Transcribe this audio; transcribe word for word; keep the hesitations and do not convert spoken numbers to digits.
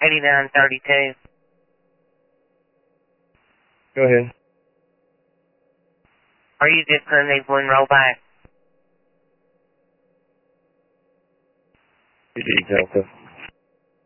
eighty-nine thirty-two. Go ahead. Are you just going to need one rollback? You did, Delta.